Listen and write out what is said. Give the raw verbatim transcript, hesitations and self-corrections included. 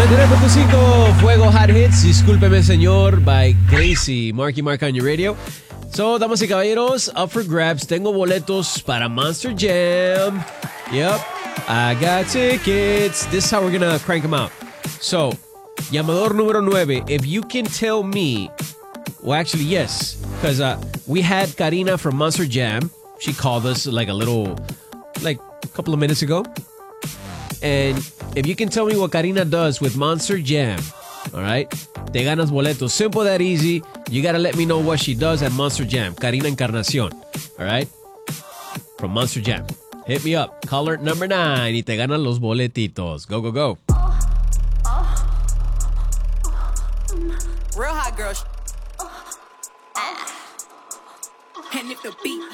noventa y nueve punto cinco Fuego Hot Hits. Discúlpeme, señor, by Gracie. Marky Mark on your radio. So, damas y caballeros, up for grabs. Tengo boletos para Monster Jam. Yep. I got tickets. This is how we're gonna crank them out. So, llamador número nueve. If you can tell me, well, actually, yes, because uh, we had Karina from Monster Jam. She called us like a little, like a couple of minutes ago. And if you can tell me what Karina does with Monster Jam, all right, te ganas boletos. Simple that easy. You got to let me know what she does at Monster Jam. Karina Encarnacion, all right, from Monster Jam. Hit me up. Caller number nine y te ganan los boletitos. Go, go, go. Real hot girl. And if the beat